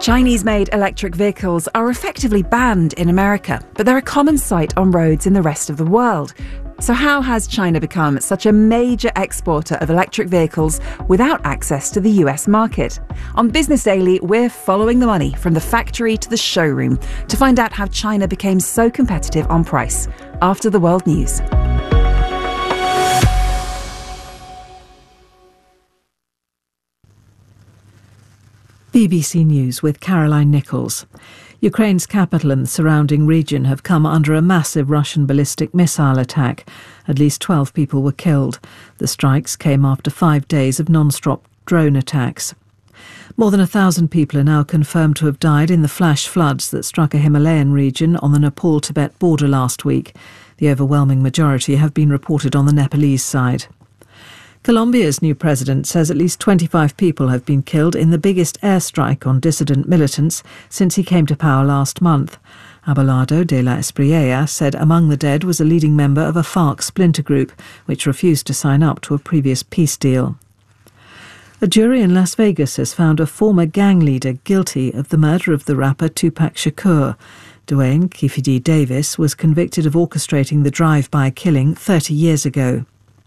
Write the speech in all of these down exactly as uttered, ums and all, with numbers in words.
Chinese-made electric vehicles are effectively banned in America, but they're a common sight on roads in the rest of the world. So how has China become such a major exporter of electric vehicles without access to the U S market? On Business Daily, we're following the money from the factory to the showroom to find out how China became so competitive on price. After the world news. B B C News with Caroline Nichols. Ukraine's capital and the surrounding region have come under a massive Russian ballistic missile attack. At least twelve people were killed. The strikes came after five days of non-stop drone attacks. More than a thousand people are now confirmed to have died in the flash floods that struck a Himalayan region on the Nepal-Tibet border last week. The overwhelming majority have been reported on the Nepalese side. Colombia's new president says at least twenty-five people have been killed in the biggest airstrike on dissident militants since he came to power last month. Abelardo de la Espriella said among the dead was a leading member of a FARC splinter group, which refused to sign up to a previous peace deal. A jury in Las Vegas has found a former gang leader guilty of the murder of the rapper Tupac Shakur. Dwayne Keffe Davis was convicted of orchestrating the drive-by killing thirty years ago.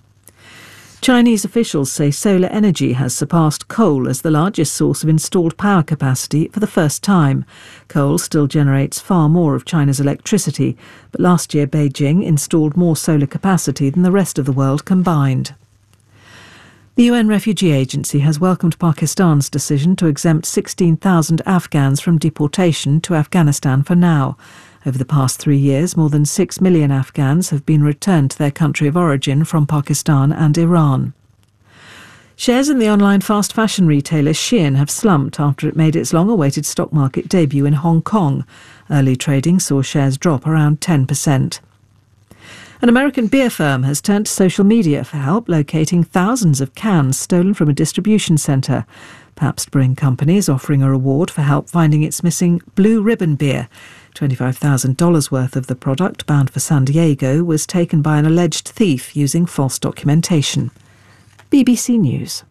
Chinese officials say solar energy has surpassed coal as the largest source of installed power capacity for the first time. Coal still generates far more of China's electricity, but last year Beijing installed more solar capacity than the rest of the world combined. The U N Refugee Agency has welcomed Pakistan's decision to exempt sixteen thousand Afghans from deportation to Afghanistan for now. Over the past three years, more than six million Afghans have been returned to their country of origin from Pakistan and Iran. Shares in the online fast fashion retailer Shein have slumped after it made its long-awaited stock market debut in Hong Kong. Early trading saw shares drop around ten percent. An American beer firm has turned to social media for help locating thousands of cans stolen from a distribution centre. Pabst Brewing Company is offering a reward for help finding its missing Blue Ribbon beer. twenty-five thousand dollars worth of the product, bound for San Diego, was taken by an alleged thief using false documentation. B B C News.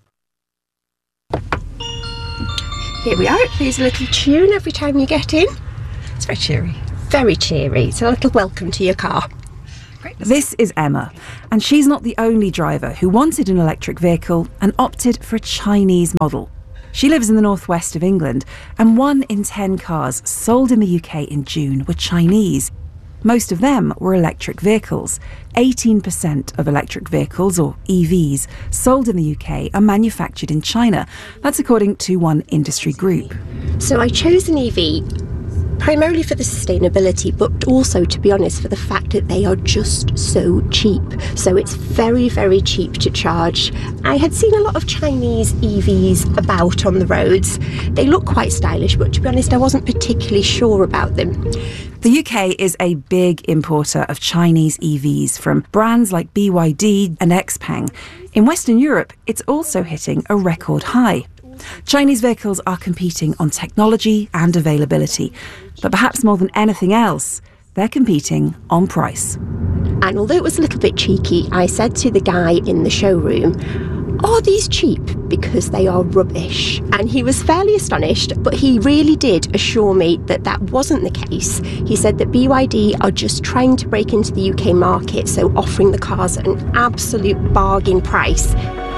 Here we are. It plays a little tune every time you get in. It's very cheery. Very cheery. It's a little welcome to your car. This is Emma, and she's not the only driver who wanted an electric vehicle and opted for a Chinese model. She lives in the northwest of England, and one in ten cars sold in the U K in June were Chinese. Most of them were electric vehicles. eighteen percent of electric vehicles, or E Vs, sold in the U K are manufactured in China. That's according to one industry group. So I chose an E V primarily for the sustainability, but also, to be honest, for the fact that they are just so cheap. So it's very, very cheap to charge. I had seen a lot of Chinese E Vs about on the roads. They look quite stylish, but to be honest, I wasn't particularly sure about them. The U K is a big importer of Chinese E Vs from brands like B Y D and Xpeng. In Western Europe, it's also hitting a record high. Chinese vehicles are competing on technology and availability, but perhaps more than anything else, they're competing on price. And although it was a little bit cheeky, I said to the guy in the showroom, "Are these cheap? Because they are rubbish." And he was fairly astonished, but he really did assure me that that wasn't the case. He said that B Y D are just trying to break into the U K market, so offering the cars at an absolute bargain price.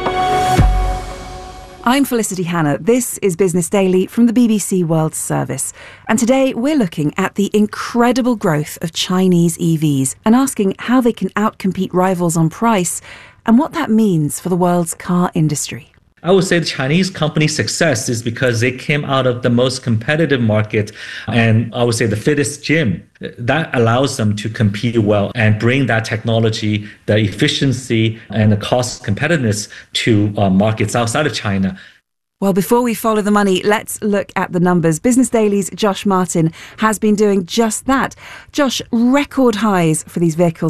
I'm Felicity Hannah. This is Business Daily from the B B C World Service. And today we're looking at the incredible growth of Chinese E Vs and asking how they can outcompete rivals on price and what that means for the world's car industry. I would say the Chinese company's success is because they came out of the most competitive market, and I would say the fittest gym. That allows them to compete well and bring that technology, the efficiency and the cost competitiveness to uh, markets outside of China. Well, before we follow the money, let's look at the numbers. Business Daily's Josh Martin has been doing just that. Josh, record highs for these vehicles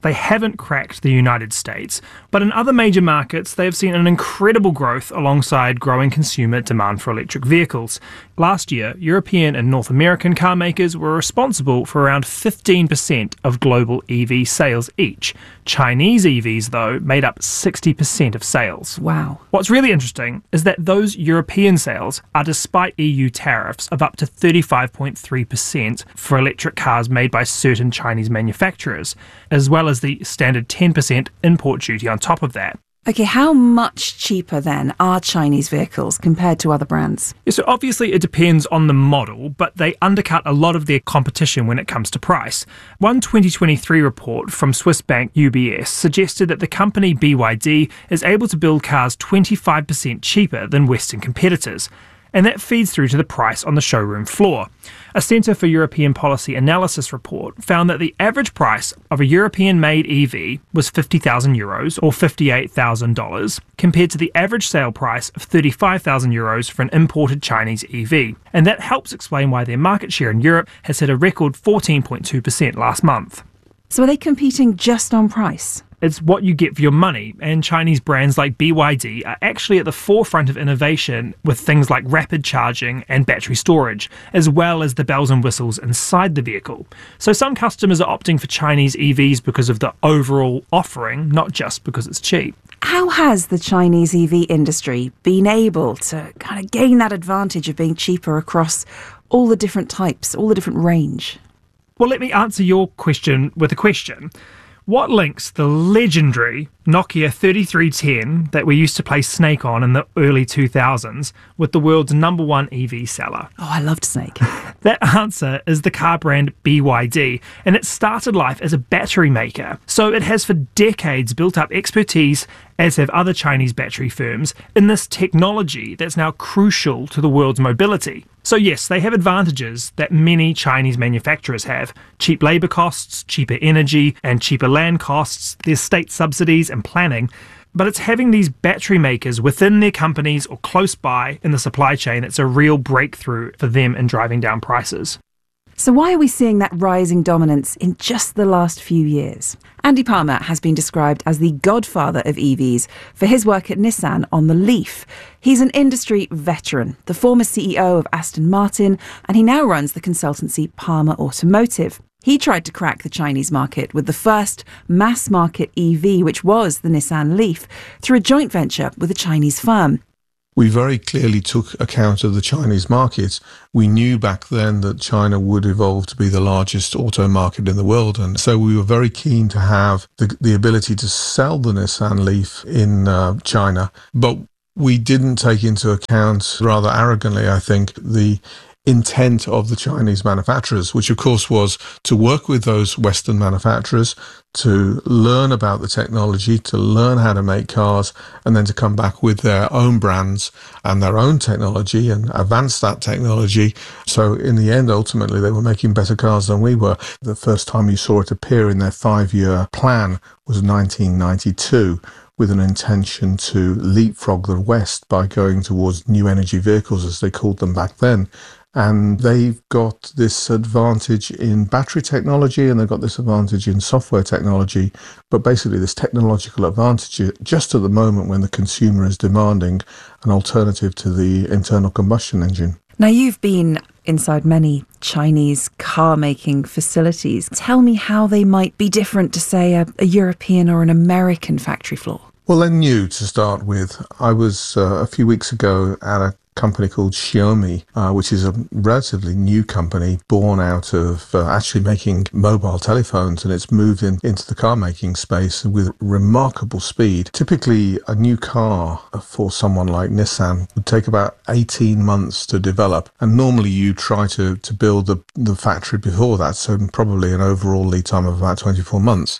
They haven't cracked the United States, but in other major markets, they have seen an incredible growth alongside growing consumer demand for electric vehicles. Last year, European and North American car makers were responsible for around fifteen percent of global E V sales each. Chinese E Vs, though, made up sixty percent of sales. Wow. What's really interesting is that those European sales are despite E U tariffs of up to thirty-five point three percent for electric cars made by certain Chinese manufacturers, as well as the standard ten percent import duty on top of that. Okay, how much cheaper then are Chinese vehicles compared to other brands? Yeah, so obviously it depends on the model, but they undercut a lot of their competition when it comes to price. One twenty twenty-three report from Swiss bank U B S suggested that the company B Y D is able to build cars twenty-five percent cheaper than Western competitors, and that feeds through to the price on the showroom floor. A Centre for European Policy Analysis report found that the average price of a European-made E V was fifty thousand euros or fifty-eight thousand dollars, compared to the average sale price of thirty-five thousand euros for an imported Chinese E V. And that helps explain why their market share in Europe has hit a record fourteen point two percent last month. So are they competing just on price? It's what you get for your money, and Chinese brands like B Y D are actually at the forefront of innovation with things like rapid charging and battery storage, as well as the bells and whistles inside the vehicle. So some customers are opting for Chinese E Vs because of the overall offering, not just because it's cheap. How has the Chinese E V industry been able to kind of gain that advantage of being cheaper across all the different types, all the different range? Well, let me answer your question with a question. What links the legendary Nokia thirty-three ten that we used to play Snake on in the early two thousands with the world's number one E V seller? Oh, I loved Snake. That answer is the car brand B Y D, and it started life as a battery maker. So it has for decades built up expertise, as have other Chinese battery firms, in this technology that's now crucial to the world's mobility. So yes, they have advantages that many Chinese manufacturers have. Cheap labour costs, cheaper energy, and cheaper land costs. There's state subsidies and planning. But it's having these battery makers within their companies or close by in the supply chain that's a real breakthrough for them in driving down prices. So why are we seeing that rising dominance in just the last few years? Andy Palmer has been described as the godfather of E Vs for his work at Nissan on the Leaf. He's an industry veteran, the former C E O of Aston Martin, and he now runs the consultancy Palmer Automotive. He tried to crack the Chinese market with the first mass-market E V, which was the Nissan Leaf, through a joint venture with a Chinese firm. We very clearly took account of the Chinese market. We knew back then that China would evolve to be the largest auto market in the world, and so we were very keen to have the, the ability to sell the Nissan Leaf in uh, China. But we didn't take into account, rather arrogantly, I think, the intent of the Chinese manufacturers, which of course was to work with those Western manufacturers, to learn about the technology, to learn how to make cars, and then to come back with their own brands and their own technology and advance that technology. So in the end, ultimately, they were making better cars than we were. The first time you saw it appear in their five-year plan was nineteen ninety-two, with an intention to leapfrog the West by going towards new energy vehicles, as they called them back then. And they've got this advantage in battery technology, and they've got this advantage in software technology, but basically this technological advantage just at the moment when the consumer is demanding an alternative to the internal combustion engine. Now, you've been inside many Chinese car-making facilities. Tell me how they might be different to, say, a, a European or an American factory floor. Well, they're new to start with. I was uh, a few weeks ago at a company called Xiaomi, uh, which is a relatively new company born out of uh, actually making mobile telephones, and it's moved in, into the car making space with remarkable speed. Typically, a new car for someone like Nissan would take about eighteen months to develop, and normally you try to, to build the, the factory before that, so probably an overall lead time of about twenty-four months.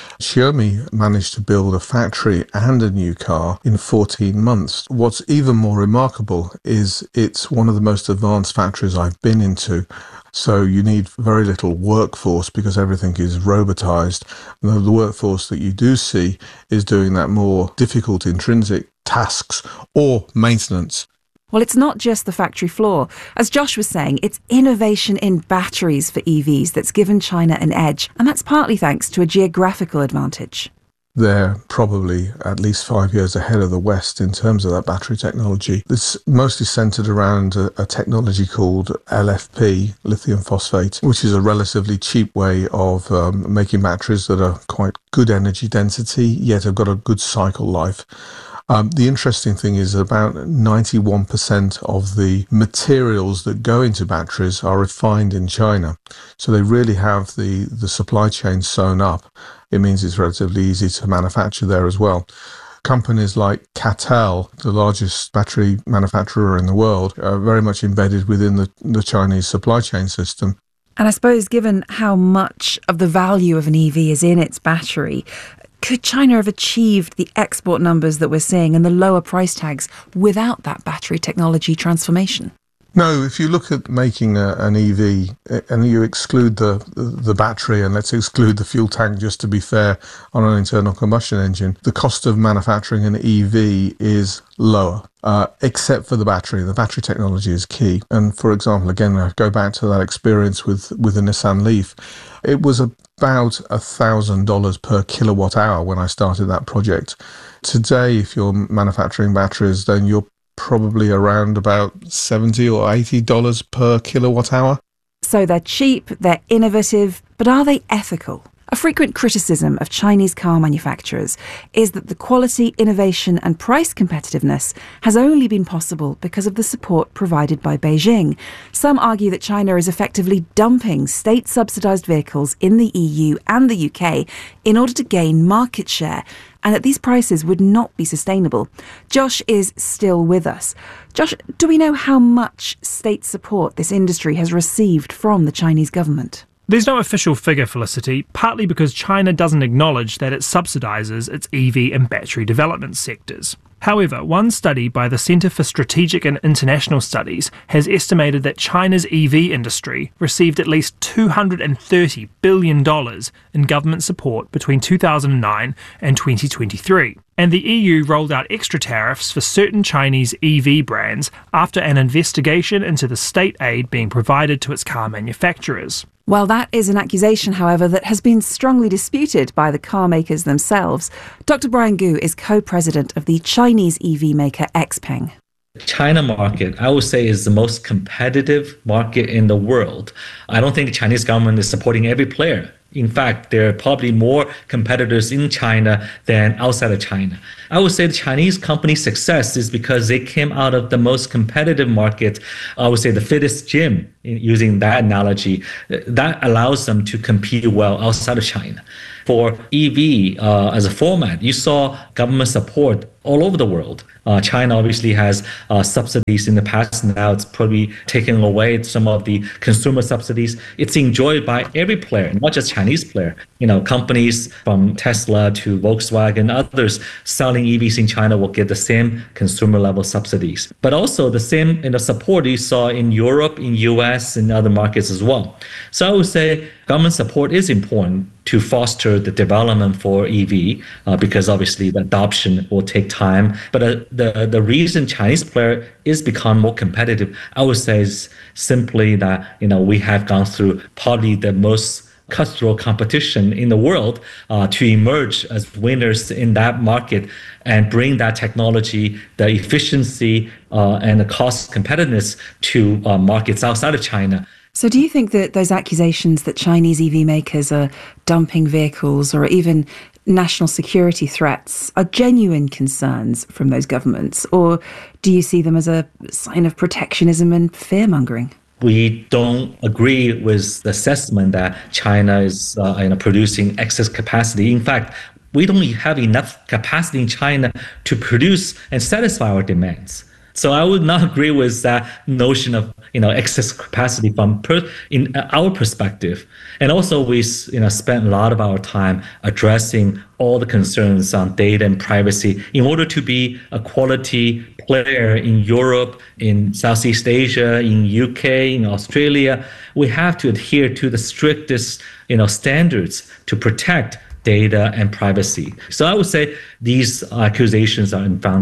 Xiaomi managed to build a factory and a new car in fourteen months. What's even more remarkable is it's one of the most advanced factories I've been into. So you need very little workforce because everything is robotized. The, the workforce that you do see is doing that more difficult intrinsic tasks or maintenance. Well, it's not just the factory floor. As Josh was saying, it's innovation in batteries for E Vs that's given China an edge, and that's partly thanks to a geographical advantage. They're probably at least five years ahead of the West in terms of that battery technology. It's mostly centered around a, a technology called L F P, lithium phosphate, which is a relatively cheap way of um, making batteries that are quite good energy density, yet have got a good cycle life. Um, the interesting thing is about ninety-one percent of the materials that go into batteries are refined in China. So they really have the, the supply chain sewn up. It means it's relatively easy to manufacture there as well. Companies like CATL, the largest battery manufacturer in the world, are very much embedded within the, the Chinese supply chain system. And I suppose given how much of the value of an E V is in its battery, could China have achieved the export numbers that we're seeing and the lower price tags without that battery technology transformation? No, if you look at making a, an E V and you exclude the, the battery, and let's exclude the fuel tank just to be fair on an internal combustion engine, the cost of manufacturing an E V is lower, uh, except for the battery. The battery technology is key. And for example, again, I go back to that experience with, with the Nissan Leaf. It was about one thousand dollars per kilowatt hour when I started that project. Today, if you're manufacturing batteries, then you're probably around about seventy or eighty dollars per kilowatt hour. So they're cheap, they're innovative, but are they ethical? A frequent criticism of Chinese car manufacturers is that the quality, innovation and price competitiveness has only been possible because of the support provided by Beijing. Some argue that China is effectively dumping state-subsidised vehicles in the E U and the U K in order to gain market share, and that these prices would not be sustainable. Josh is still with us. Josh, do we know how much state support this industry has received from the Chinese government? There's no official figure, Felicity, partly because China doesn't acknowledge that it subsidises its E V and battery development sectors. However, one study by the Centre for Strategic and International Studies has estimated that China's E V industry received at least two hundred thirty billion dollars in government support between two thousand nine and twenty twenty-three. And the E U rolled out extra tariffs for certain Chinese E V brands after an investigation into the state aid being provided to its car manufacturers. Well, that is an accusation, however, that has been strongly disputed by the car makers themselves. Doctor Brian Gu is co-president of the Chinese E V maker Xpeng. China market, I would say, is the most competitive market in the world. I don't think the Chinese government is supporting every player. In fact, there are probably more competitors in China than outside of China. I would say the Chinese company's success is because they came out of the most competitive market, I would say the fittest gym, using that analogy. That allows them to compete well outside of China. For E V uh, as a format, you saw government support all over the world. Uh, China obviously has uh, subsidies in the past. Now it's probably taking away some of the consumer subsidies. It's enjoyed by every player, not just Chinese player. You know, companies from Tesla to Volkswagen, others selling E Vs in China will get the same consumer level subsidies. But also the same you know, support you saw in Europe, in U S, and other markets as well. So I would say government support is important to foster the development for E V uh, because obviously the adoption will take time. But uh, the, the reason Chinese player is become more competitive, I would say, is simply that you know we have gone through probably the most cutthroat competition in the world uh, to emerge as winners in that market and bring that technology, the efficiency uh, and the cost competitiveness to uh, markets outside of China. So do you think that those accusations that Chinese E V makers are dumping vehicles or even national security threats are genuine concerns from those governments, or do you see them as a sign of protectionism and fear-mongering? We don't agree with the assessment that China is uh, you know, producing excess capacity. In fact, we don't have enough capacity in China to produce and satisfy our demands. So I would not agree with that notion of you know excess capacity from per, in our perspective. And also we you know spent a lot of our time addressing all the concerns on data and privacy in order to be a quality player in Europe, in Southeast Asia, in U K, in Australia. We have to adhere to the strictest you know standards to protect data and privacy. So I would say these accusations are unfounded.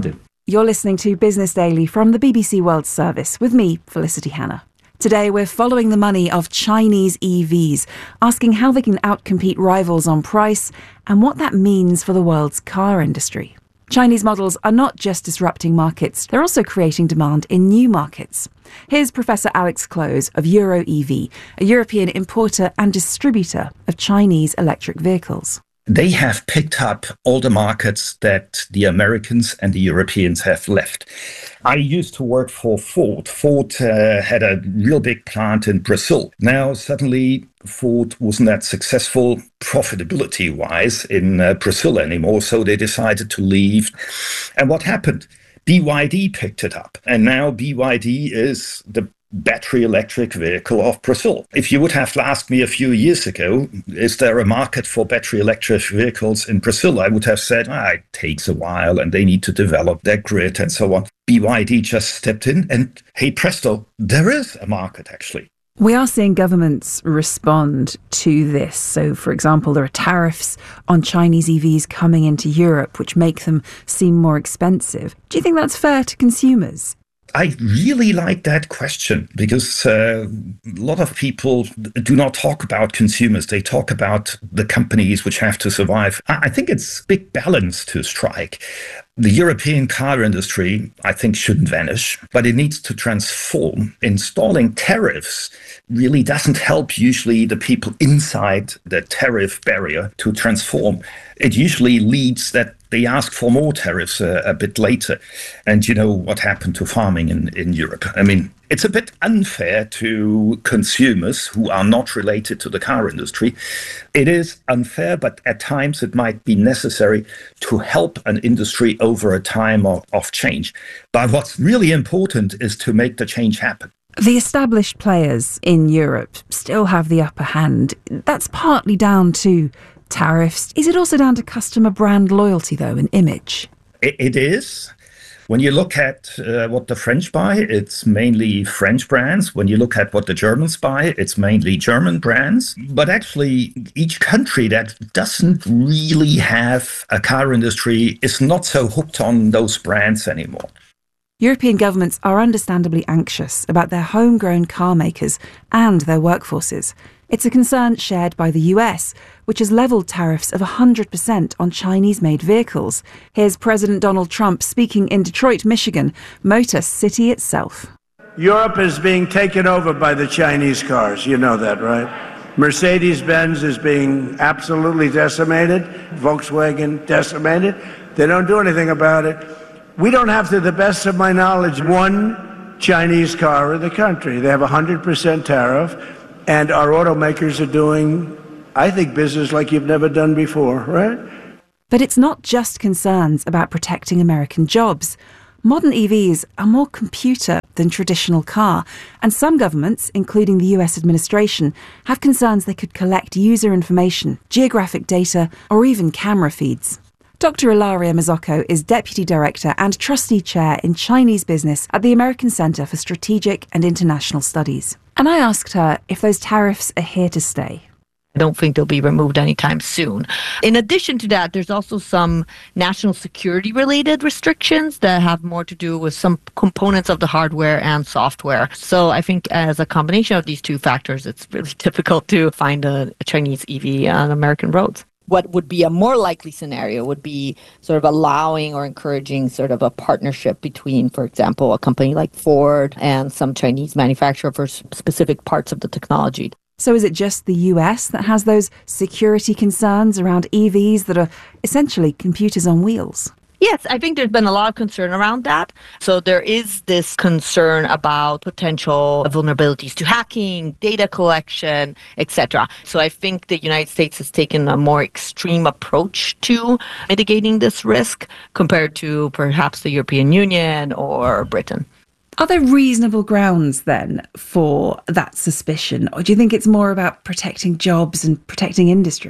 You're listening to Business Daily from the B B C World Service with me, Felicity Hannah. Today we're following the money of Chinese E Vs, asking how they can outcompete rivals on price and what that means for the world's car industry. Chinese models are not just disrupting markets, they're also creating demand in new markets. Here's Professor Alex Close of Euro E V, a European importer and distributor of Chinese electric vehicles. They have picked up all the markets that the Americans and the Europeans have left. I used to work for Ford. Ford uh, had a real big plant in Brazil. Now, suddenly, Ford wasn't that successful profitability-wise in uh, Brazil anymore, so they decided to leave. And what happened? B Y D picked it up. And now B Y D is the battery electric vehicle of Brazil. If you would have asked me a few years ago, is there a market for battery electric vehicles in Brazil? I would have said, ah, it takes a while and they need to develop their grid and so on. B Y D just stepped in and hey presto, there is a market actually. We are seeing governments respond to this. So, for example, there are tariffs on Chinese E Vs coming into Europe, which make them seem more expensive. Do you think that's fair to consumers? I really like that question because uh, a lot of people do not talk about consumers. They talk about the companies which have to survive. I think it's a big balance to strike. The European car industry, I think, shouldn't vanish, but it needs to transform. Installing tariffs really doesn't help usually the people inside the tariff barrier to transform. It usually leads that they ask for more tariffs uh, a bit later. And you know what happened to farming in, in Europe. I mean, it's a bit unfair to consumers who are not related to the car industry. It is unfair, but at times it might be necessary to help an industry over a time of, of change. But what's really important is to make the change happen. The established players in Europe still have the upper hand. That's partly down to tariffs. Is it also down to customer brand loyalty, though, and image? It, it is. When you look at uh, what the French buy, it's mainly French brands. When you look at what the Germans buy, it's mainly German brands. But actually, each country that doesn't really have a car industry is not so hooked on those brands anymore. European governments are understandably anxious about their homegrown car makers and their workforces. It's a concern shared by the U S, which has levelled tariffs of one hundred percent on Chinese-made vehicles. Here's President Donald Trump speaking in Detroit, Michigan, Motor City itself. Europe is being taken over by the Chinese cars. You know that, right? Mercedes-Benz is being absolutely decimated. Volkswagen decimated. They don't do anything about it. We don't have, to the best of my knowledge, one Chinese car in the country. They have a one hundred percent tariff. And our automakers are doing, I think, business like you've never done before, right? But it's not just concerns about protecting American jobs. Modern E Vs are more computer than traditional car, and some governments, including the U S administration, have concerns they could collect user information, geographic data, or even camera feeds. Doctor Ilaria Mazzocco is Deputy Director and Trustee Chair in Chinese Business at the American Center for Strategic and International Studies. And I asked her if those tariffs are here to stay. I don't think they'll be removed anytime soon. In addition to that, there's also some national security related restrictions that have more to do with some components of the hardware and software. So I think as a combination of these two factors, it's really difficult to find a, a Chinese E V on American roads. What would be a more likely scenario would be sort of allowing or encouraging sort of a partnership between, for example, a company like Ford and some Chinese manufacturer for specific parts of the technology. So is it just the U S that has those security concerns around E Vs that are essentially computers on wheels? Yes, I think there's been a lot of concern around that. So there is this concern about potential vulnerabilities to hacking, data collection, et cetera. So I think the United States has taken a more extreme approach to mitigating this risk compared to perhaps the European Union or Britain. Are there reasonable grounds then for that suspicion? Or do you think it's more about protecting jobs and protecting industry?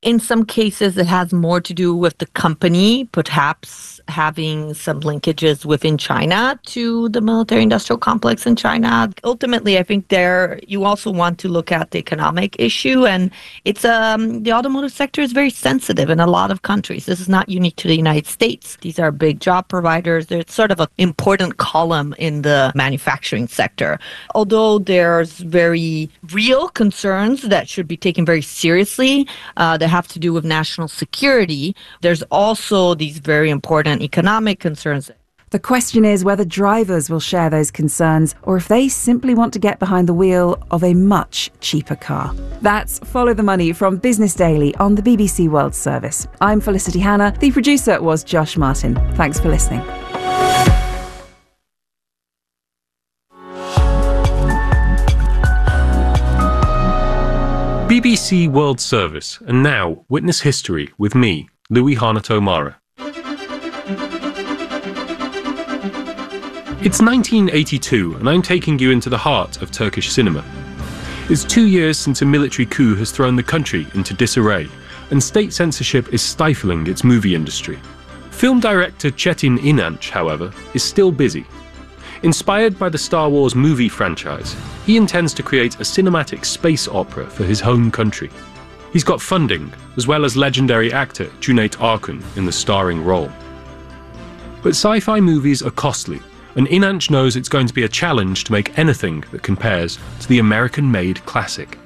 In some cases, it has more to do with the company, perhaps having some linkages within China to the military-industrial complex in China. Ultimately, I think there you also want to look at the economic issue, and it's um, the automotive sector is very sensitive in a lot of countries. This is not unique to the United States. These are big job providers. They're sort of an important column in the manufacturing sector. Although there's very real concerns that should be taken very seriously uh, that have to do with national security, there's also these very important economic concerns. The question is whether drivers will share those concerns or if they simply want to get behind the wheel of a much cheaper car. That's Follow the Money from Business Daily on the B B C World Service. I'm Felicity Hanna. The producer was Josh Martin. Thanks for listening. B B C World Service, and now Witness History with me, Louis Hanato-Mara. It's nineteen eighty-two, and I'm taking you into the heart of Turkish cinema. It's two years since a military coup has thrown the country into disarray, and state censorship is stifling its movie industry. Film director Çetin İnanç, however, is still busy. Inspired by the Star Wars movie franchise, he intends to create a cinematic space opera for his home country. He's got funding, as well as legendary actor Cüneyt Arkın in the starring role. But sci-fi movies are costly, and İnanç knows it's going to be a challenge to make anything that compares to the American-made classic.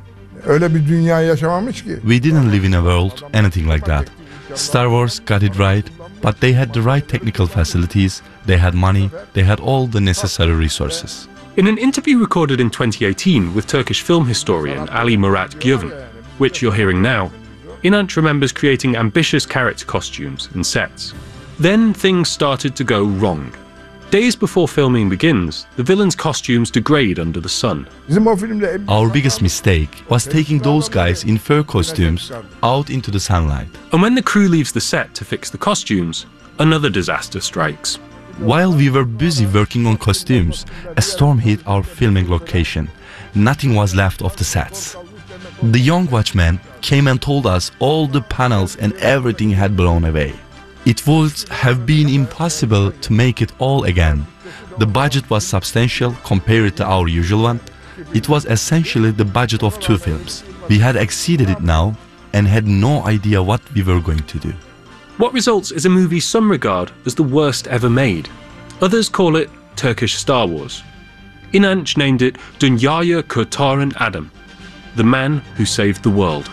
We didn't live in a world anything like that. Star Wars got it right, but they had the right technical facilities, they had money, they had all the necessary resources. In an interview recorded in twenty eighteen with Turkish film historian Ali Murat Güven, which you're hearing now, İnanç remembers creating ambitious character costumes and sets. Then things started to go wrong. Days before filming begins, the villains' costumes degrade under the sun. Our biggest mistake was taking those guys in fur costumes out into the sunlight. And when the crew leaves the set to fix the costumes, another disaster strikes. While we were busy working on costumes, a storm hit our filming location. Nothing was left of the sets. The young watchman came and told us all the panels and everything had blown away. It would have been impossible to make it all again. The budget was substantial compared to our usual one. It was essentially the budget of two films. We had exceeded it now and had no idea what we were going to do. What results is a movie some regard as the worst ever made. Others call it Turkish Star Wars. İnanç named it Dünyayı Kurtaran Adam, the man who saved the world.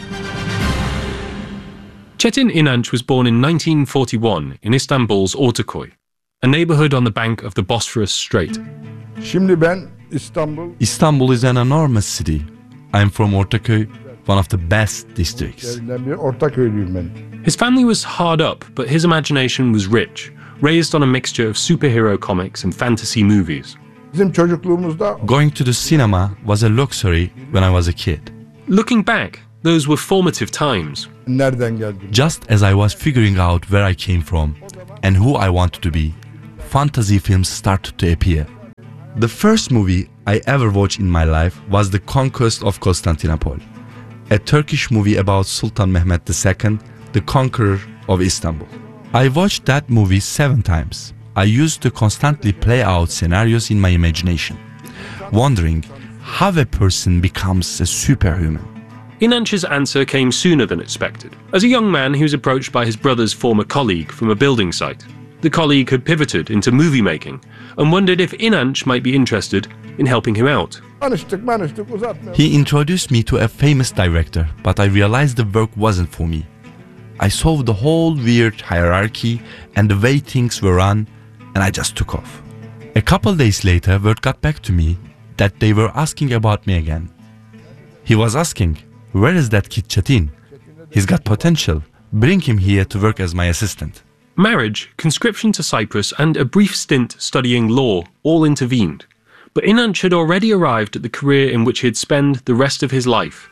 Çetin İnanç was born in nineteen forty-one in Istanbul's Ortaköy, a neighborhood on the bank of the Bosphorus Strait. Istanbul is an enormous city. I'm from Ortaköy, one of the best districts. His family was hard up, but his imagination was rich, raised on a mixture of superhero comics and fantasy movies. Going to the cinema was a luxury when I was a kid. Looking back, those were formative times. Just as I was figuring out where I came from and who I wanted to be, fantasy films started to appear. The first movie I ever watched in my life was The Conquest of Constantinople, a Turkish movie about Sultan Mehmet the Second, the conqueror of Istanbul. I watched that movie seven times. I used to constantly play out scenarios in my imagination, wondering how a person becomes a superhuman. İnanç's answer came sooner than expected. As a young man, he was approached by his brother's former colleague from a building site. The colleague had pivoted into movie making and wondered if İnanç might be interested in helping him out. He introduced me to a famous director, but I realized the work wasn't for me. I saw the whole weird hierarchy and the way things were run, and I just took off. A couple days later, word got back to me that they were asking about me again. He was asking, "Where is that kid Çetin? He's got potential. Bring him here to work as my assistant." Marriage, conscription to Cyprus, and a brief stint studying law all intervened. But İnanç had already arrived at the career in which he'd spend the rest of his life.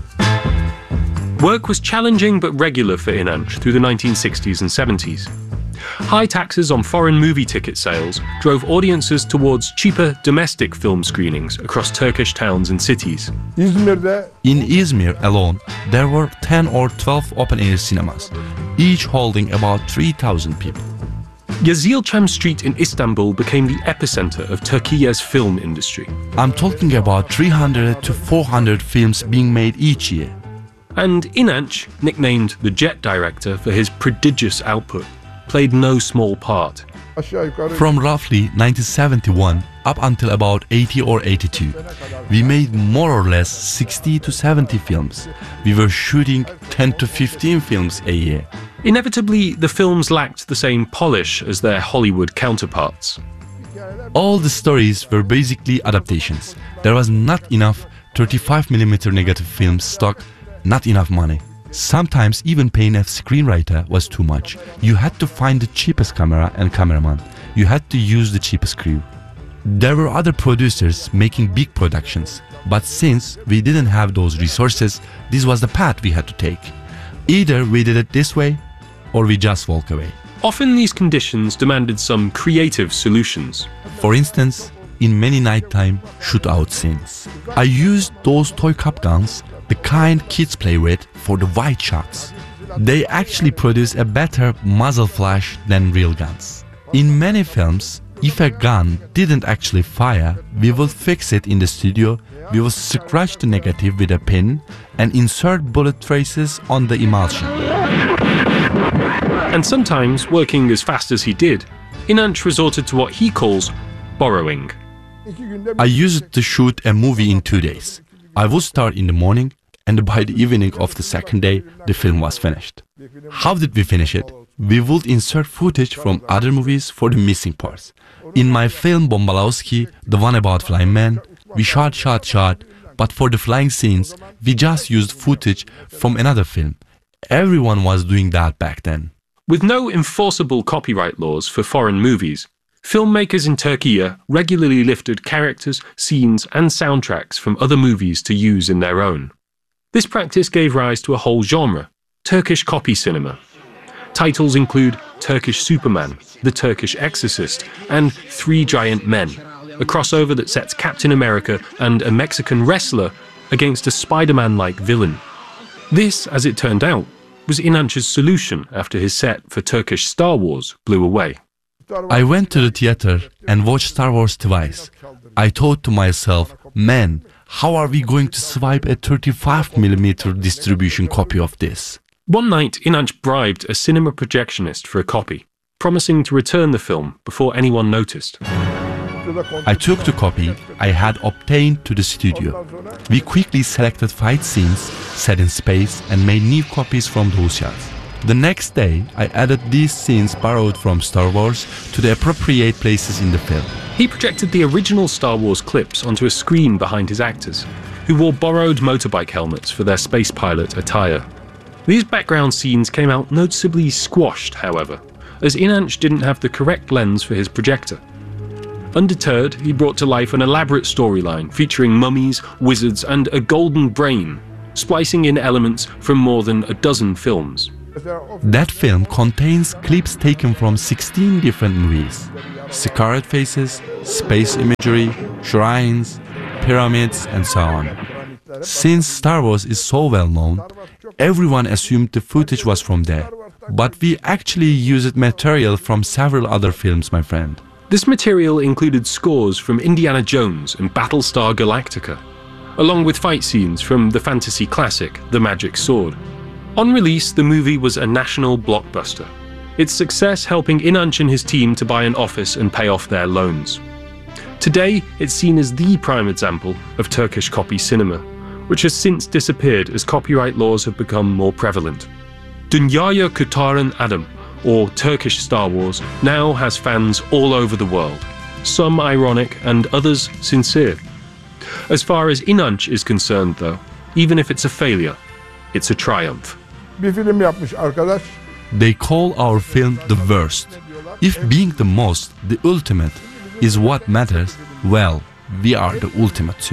Work was challenging but regular for İnanç through the nineteen sixties and seventies. High taxes on foreign movie ticket sales drove audiences towards cheaper domestic film screenings across Turkish towns and cities. In Izmir alone, there were ten or twelve open-air cinemas, each holding about three thousand people. Yazilcem Street in Istanbul became the epicenter of Turkey's film industry. I'm talking about three hundred to four hundred films being made each year. And Inanç, nicknamed the Jet Director for his prodigious output, played no small part. From roughly nineteen seventy-one up until about eighty or eighty-two, we made more or less sixty to seventy films. We were shooting ten to fifteen films a year. Inevitably, the films lacked the same polish as their Hollywood counterparts. All the stories were basically adaptations. There was not enough thirty-five millimeter negative film stock, not enough money. Sometimes even paying a screenwriter was too much. You had to find the cheapest camera and cameraman. You had to use the cheapest crew. There were other producers making big productions, but since we didn't have those resources, this was the path we had to take. Either we did it this way, or we just walk away. Often these conditions demanded some creative solutions. For instance, in many nighttime shootout scenes, I used those toy cup guns, the kind kids play with, for the wide shots. They actually produce a better muzzle flash than real guns. In many films, if a gun didn't actually fire, we would fix it in the studio, we would scratch the negative with a pin and insert bullet traces on the emulsion. And sometimes, working as fast as he did, Inanç resorted to what he calls borrowing. I used to shoot a movie in two days. I would start in the morning, and by the evening of the second day, the film was finished. How did we finish it? We would insert footage from other movies for the missing parts. In my film Bombalowski, the one about flying men, we shot, shot, shot, but for the flying scenes, we just used footage from another film. Everyone was doing that back then. With no enforceable copyright laws for foreign movies, filmmakers in Turkey regularly lifted characters, scenes, and soundtracks from other movies to use in their own. This practice gave rise to a whole genre, Turkish copy cinema. Titles include Turkish Superman, The Turkish Exorcist, and Three Giant Men, a crossover that sets Captain America and a Mexican wrestler against a Spider-Man-like villain. This, as it turned out, was Inanç's solution after his set for Turkish Star Wars blew away. I went to the theater and watched Star Wars twice. I thought to myself, man, how are we going to swipe a thirty-five millimeter distribution copy of this? One night, Inanç bribed a cinema projectionist for a copy, promising to return the film before anyone noticed. I took the copy I had obtained to the studio. We quickly selected fight scenes set in space and made new copies from those shots. The next day, I added these scenes borrowed from Star Wars to the appropriate places in the film. He projected the original Star Wars clips onto a screen behind his actors, who wore borrowed motorbike helmets for their space pilot attire. These background scenes came out noticeably squashed, however, as Inanç didn't have the correct lens for his projector. Undeterred, he brought to life an elaborate storyline featuring mummies, wizards, and a golden brain, splicing in elements from more than a dozen films. That film contains clips taken from sixteen different movies. Scarred faces, space imagery, shrines, pyramids, and so on. Since Star Wars is so well known, everyone assumed the footage was from there. But we actually used material from several other films, my friend. This material included scores from Indiana Jones and Battlestar Galactica, along with fight scenes from the fantasy classic The Magic Sword. On release, the movie was a national blockbuster, its success helping Inanç and his team to buy an office and pay off their loans. Today, it's seen as the prime example of Turkish copy cinema, which has since disappeared as copyright laws have become more prevalent. Dünyayı Kurtaran Adam, or Turkish Star Wars, now has fans all over the world, some ironic and others sincere. As far as Inanç is concerned, though, even if it's a failure, it's a triumph. They call our film the worst. If being the most, the ultimate, is what matters, well, we are the ultimate too.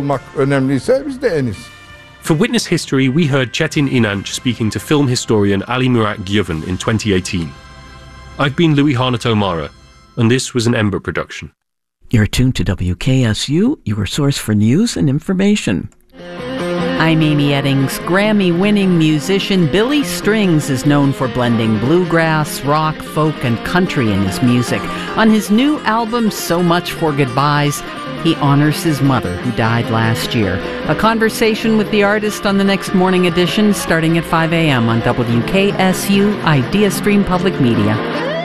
For Witness History, we heard Çetin İnanç speaking to film historian Ali Murat Güven in twenty eighteen. I've been Louis Hanato Mara, and this was an Ember production. You're tuned to W K S U, your source for news and information. I'm Amy Eddings. Grammy-winning musician Billy Strings is known for blending bluegrass, rock, folk, and country in his music. On his new album, So Much for Goodbyes, he honors his mother, who died last year. A conversation with the artist on the next morning edition, starting at five a.m. on W K S U, IdeaStream Public Media.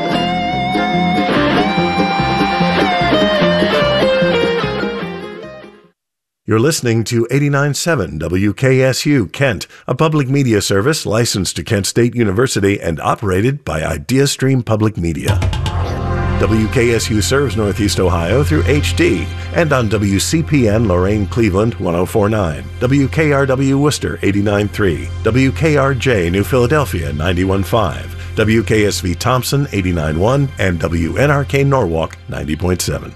You're listening to eighty-nine point seven W K S U Kent, a public media service licensed to Kent State University and operated by IdeaStream Public Media. W K S U serves Northeast Ohio through H D and on W C P N Lorain Cleveland one oh four point nine, W K R W Worcester eighty-nine point three, W K R J New Philadelphia ninety-one point five, W K S V Thompson eighty-nine point one, and W N R K Norwalk ninety point seven.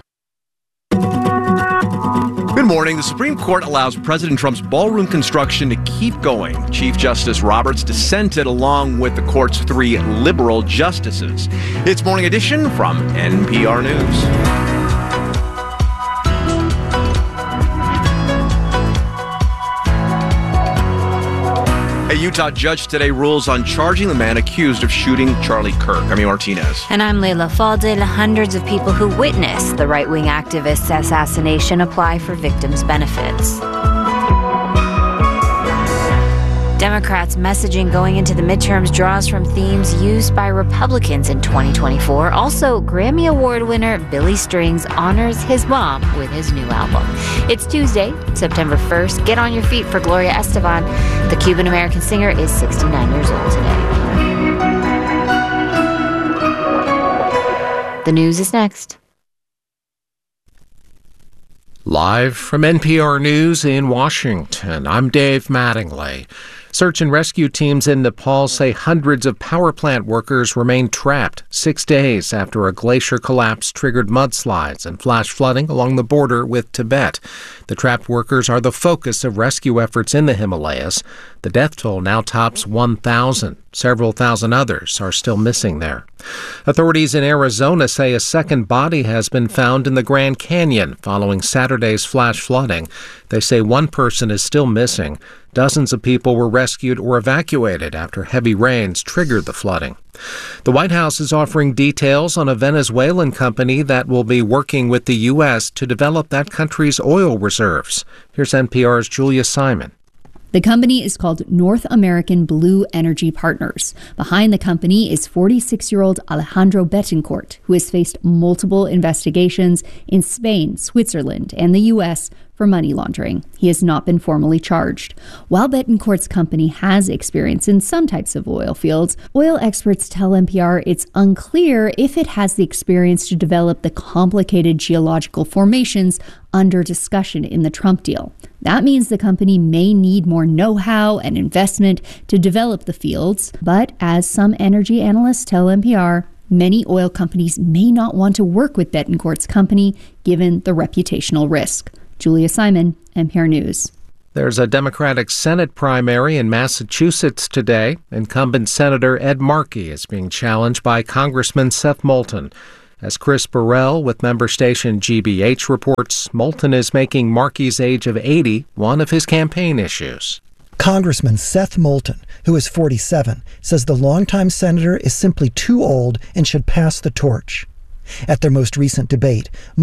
Good morning. The Supreme Court allows President Trump's ballroom construction to keep going. Chief Justice Roberts dissented along with the court's three liberal justices. It's Morning Edition from N P R News. A Utah judge today rules on charging the man accused of shooting Charlie Kirk. I'm Martinez. And I'm Leila Fadel. Hundreds of people who witnessed the right-wing activist's assassination apply for victims' benefits. Democrats' messaging going into the midterms draws from themes used by Republicans in twenty twenty-four. Also, Grammy Award winner Billy Strings honors his mom with his new album. It's Tuesday, September first. Get on your feet for Gloria Estefan. The Cuban-American singer is sixty-nine years old today. The news is next. Live from N P R News in Washington, I'm Dave Mattingly. Search and rescue teams in Nepal say hundreds of power plant workers remain trapped six days after a glacier collapse triggered mudslides and flash flooding along the border with Tibet. The trapped workers are the focus of rescue efforts in the Himalayas. The death toll now tops one thousand. Several thousand others are still missing there. Authorities in Arizona say a second body has been found in the Grand Canyon following Saturday's flash flooding. They say one person is still missing. Dozens of people were rescued or evacuated after heavy rains triggered the flooding. The White House is offering details on a Venezuelan company that will be working with the U S to develop that country's oil reserves. Here's N P R's Julia Simon. The company is called North American Blue Energy Partners. Behind the company is forty-six-year-old Alejandro Betancourt, who has faced multiple investigations in Spain, Switzerland, and the U S for money laundering. He has not been formally charged. While Betancourt's company has experience in some types of oil fields, oil experts tell N P R it's unclear if it has the experience to develop the complicated geological formations under discussion in the Trump deal. That means the company may need more know-how and investment to develop the fields, but as some energy analysts tell N P R, many oil companies may not want to work with Betancourt's company given the reputational risk. Julia Simon, N P R News. There's a Democratic Senate primary in Massachusetts today. Incumbent Senator Ed Markey is being challenged by Congressman Seth Moulton. As Chris Burrell with member station G B H reports, Moulton is making Markey's age of eighty one of his campaign issues. Congressman Seth Moulton, who is forty-seven, says the longtime senator is simply too old and should pass the torch. At their most recent debate,